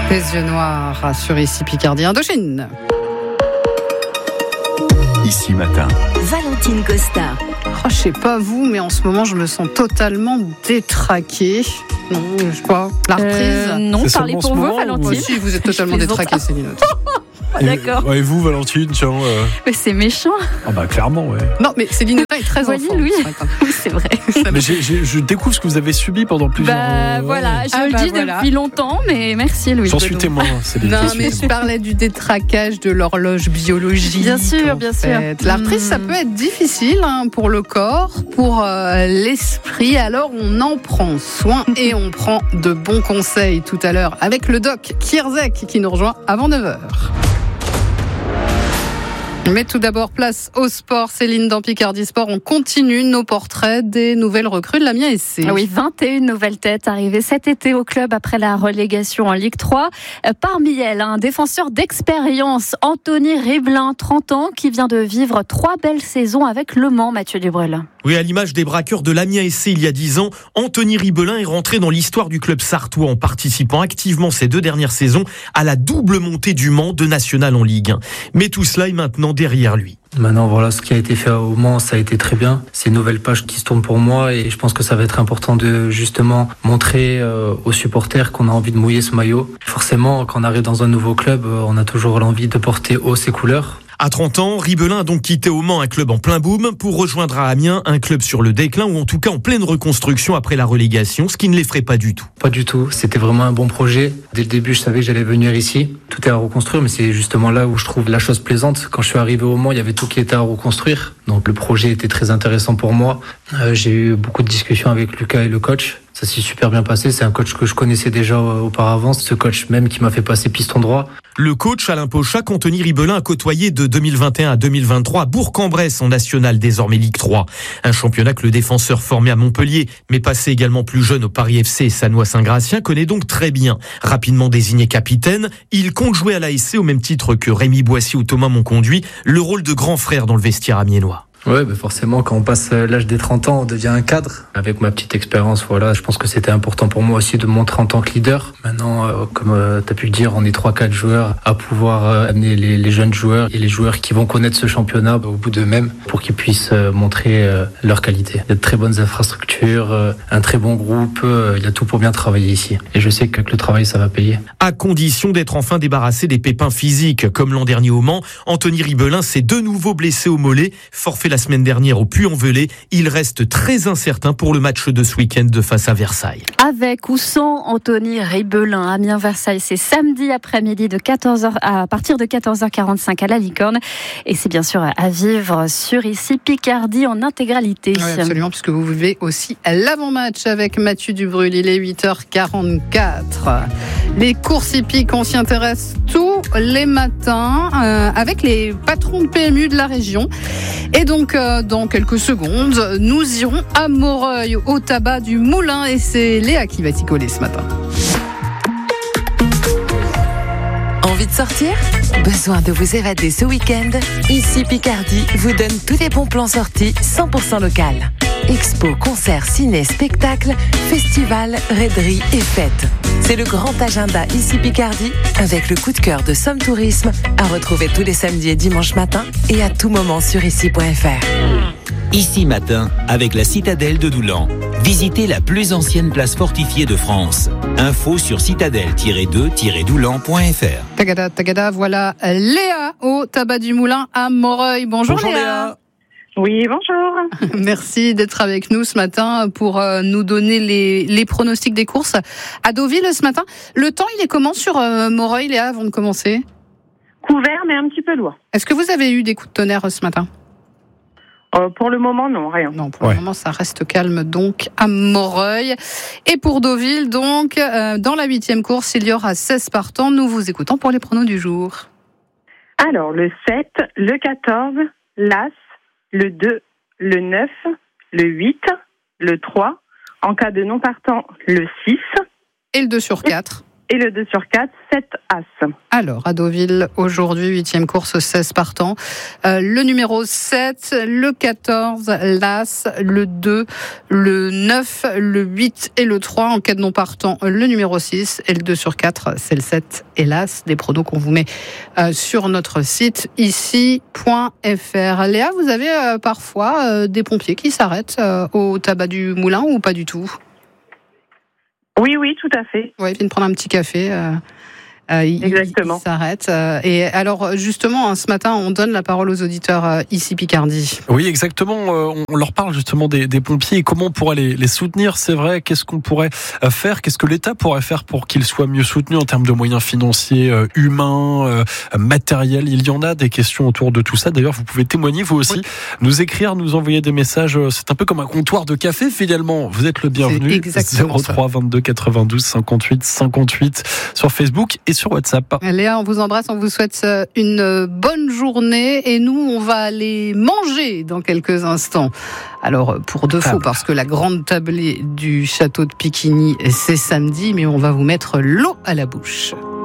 Les yeux noirs sur Ici Picardie Indochine. Ici Matin. Valentine Costa. Je sais pas vous, mais en ce moment, je me sens totalement détraquée. Non, je sais pas. La reprise. Non, C'est parlez pour seulement vous, ce moment, Valentine. Si, vous êtes totalement détraquée, Céline. D'accord. Et vous, Valentine, tiens. Mais c'est méchant. Ah bah clairement, ouais. Non, mais Céline est très Voyez, en forme Louis. ce matin. Oui, c'est vrai. Mais je découvre ce que vous avez subi pendant plusieurs Bah voilà, je Ah, le bah, dis voilà. depuis longtemps, mais merci Louis. J'en suis témoin, Céline. Non, j'en suis mais je témoin. parlais du détraquage de l'horloge biologique. Bien sûr, en bien fait. sûr. La reprise, ça peut être difficile pour le corps, pour l'esprit. Alors, on en prend soin et on prend de bons conseils tout à l'heure avec le doc Kierzek qui nous rejoint avant 9h. Mais tout d'abord, place au sport. Céline, dans Picardie Sport, on continue nos portraits des nouvelles recrues de l'Amiens SC. Ah oui, 21 nouvelles têtes arrivées cet été au club après la relégation en Ligue 3. Parmi elles, un défenseur d'expérience, Anthony Ribelin, 30 ans, qui vient de vivre 3 belles saisons avec Le Mans, Mathieu Dubreuil. Oui, à l'image des braqueurs de l'Amiens SC il y a 10 ans, Anthony Ribelin est rentré dans l'histoire du club sartois en participant activement ces 2 dernières saisons à la double montée du Mans de National en Ligue 1. Mais tout cela est maintenant derrière lui. Maintenant, voilà, ce qui a été fait au Mans, ça a été très bien. C'est une nouvelle page qui se tourne pour moi et je pense que ça va être important de justement montrer aux supporters qu'on a envie de mouiller ce maillot. Forcément, quand on arrive dans un nouveau club, on a toujours l'envie de porter haut ses couleurs. À 30 ans, Ribelin a donc quitté au Mans un club en plein boom pour rejoindre à Amiens un club sur le déclin ou en tout cas en pleine reconstruction après la relégation, ce qui ne l'effraie pas du tout. Pas du tout, c'était vraiment un bon projet. Dès le début, je savais que j'allais venir ici. Tout est à reconstruire, mais c'est justement là où je trouve la chose plaisante. Quand je suis arrivé au Mans, il y avait tout qui était à reconstruire. Donc le projet était très intéressant pour moi. J'ai eu beaucoup de discussions avec Lucas et le coach. Ça s'est super bien passé. C'est un coach que je connaissais déjà auparavant. Ce coach même qui m'a fait passer piston droit. Le coach Alain Pochac, qu'Anthony Ribelin a côtoyé de 2021 à 2023 à Bourg-en-Bresse en national, désormais Ligue 3. Un championnat que le défenseur formé à Montpellier, mais passé également plus jeune au Paris FC et Sannois-Saint-Gratien, connaît donc très bien. Rapidement désigné capitaine, il compte jouer à l'ASC au même titre que Rémi Boissy ou Thomas Monconduit, le rôle de grand frère dans le vestiaire amiénois. Ouais, forcément, quand on passe l'âge des 30 ans, on devient un cadre. Avec ma petite expérience, voilà, je pense que c'était important pour moi aussi de me montrer en tant que leader. Maintenant, comme tu as pu le dire, on est 3-4 joueurs à pouvoir amener les jeunes joueurs et les joueurs qui vont connaître ce championnat au bout d'eux-mêmes pour qu'ils puissent montrer leur qualité. Il y a de très bonnes infrastructures, un très bon groupe, il y a tout pour bien travailler ici. Et je sais qu'avec le travail, ça va payer. À condition d'être enfin débarrassé des pépins physiques. Comme l'an dernier au Mans, Anthony Ribelin s'est de nouveau blessé au mollet, forfait la semaine dernière au Puy-en-Velay. Il reste très incertain pour le match de ce week-end de face à Versailles. Avec ou sans Anthony Ribelin, Amiens-Versailles, c'est samedi après-midi à partir de 14h45 à la Licorne. Et c'est bien sûr à vivre sur Ici Picardie en intégralité. Oui, absolument, puisque vous vivez aussi l'avant-match avec Mathieu Dubreuil. Il est 8h44. Les courses hippiques, on s'y intéresse tous les matins avec les patrons de PMU de la région. Et donc, dans quelques secondes, nous irons à Moreuil, au tabac du Moulin. Et c'est Léa qui va s'y coller ce matin. Envie de sortir ? Besoin de vous évader ce week-end ? Ici Picardie vous donne tous les bons plans sortis 100% local. Expo, concerts, ciné, spectacles, festivals, raideries et fêtes. C'est le grand agenda Ici Picardie avec le coup de cœur de Somme Tourisme à retrouver tous les samedis et dimanches matin et à tout moment sur ici.fr. Ici Matin, avec la citadelle de Doulan. Visitez la plus ancienne place fortifiée de France. Info sur citadelle-2-doulan.fr. Tagada, voilà Léa au tabac du Moulin à Moreuil. Bonjour Léa. Oui, bonjour. Merci d'être avec nous ce matin pour nous donner les pronostics des courses à Deauville ce matin. Le temps, il est comment sur Moreuil, Léa, avant de commencer ? Couvert, mais un petit peu lourd. Est-ce que vous avez eu des coups de tonnerre ce matin ? Pour le moment, non, rien. Non, pour le moment, ça reste calme donc à Moreuil. Et pour Deauville, donc, dans la 8e course, il y aura 16 partants. Nous vous écoutons pour les pronos du jour. Alors, le 7, le 14, l'As, le 2, le 9, le 8, le 3. En cas de non partant, le 6. Et le 2 sur 4. et le 2 sur 4, 7 As. Alors, à Deauville, aujourd'hui, 8e course, 16 partants. Le numéro 7, le 14, l'As, le 2, le 9, le 8 et le 3. En cas de non partant, le numéro 6 et le 2 sur 4, c'est le 7 et l'As. Des pronos qu'on vous met sur notre site ici.fr. Léa, vous avez parfois des pompiers qui s'arrêtent au tabac du Moulin ou pas du tout ? Oui, tout à fait. Oui, ils viennent prendre un petit café. Exactement. Il s'arrête. Et alors, justement, ce matin, on donne la parole aux auditeurs ici Picardie. Oui, exactement. On leur parle justement des pompiers et comment on pourrait les soutenir. C'est vrai, qu'est-ce qu'on pourrait faire ? Qu'est-ce que l'État pourrait faire pour qu'ils soient mieux soutenus en termes de moyens financiers, humains, matériels ? Il y en a des questions autour de tout ça. D'ailleurs, vous pouvez témoigner, vous aussi, nous écrire, nous envoyer des messages. C'est un peu comme un comptoir de café, finalement. Vous êtes le bienvenu. 03 22 92 58 58 sur Facebook et sur WhatsApp. Léa, on vous embrasse, on vous souhaite une bonne journée et nous, on va aller manger dans quelques instants. Alors, pour de faux, parce que la grande tablée du château de Piquigny, c'est samedi, mais on va vous mettre l'eau à la bouche.